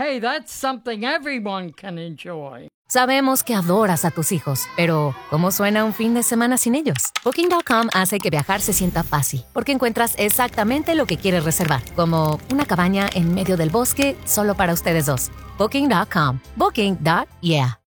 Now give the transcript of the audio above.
Hey, that's something everyone can enjoy. Sabemos que adoras a tus hijos, pero ¿cómo suena un fin de semana sin ellos? Booking.com hace que viajar se sienta fácil, porque encuentras exactamente lo que quieres reservar, como una cabaña en medio del bosque solo para ustedes dos. Booking.com. Booking.yeah.